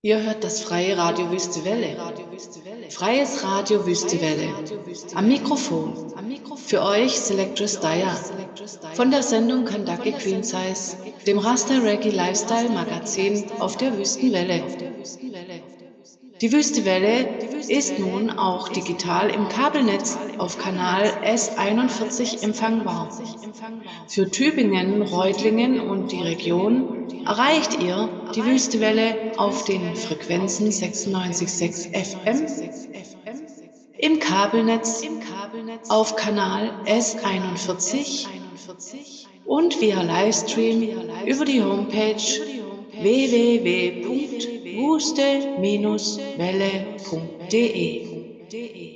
Ihr hört das freie Radio Wüste Welle. Freies Radio Wüste Welle. Am Mikrofon. Für euch Selectress Daya. Von der Sendung Kandaki Queen Size, dem Rasta Reggae Lifestyle Magazin auf der Wüstenwelle. Die Wüste Welle ist nun auch digital im Kabelnetz auf Kanal S41 empfangbar. Für Tübingen, Reutlingen und die Region erreicht ihr die Wüstewelle auf den Frequenzen 96,6 FM, im Kabelnetz auf Kanal S41 und via Livestream über die Homepage www.wuste-welle.de.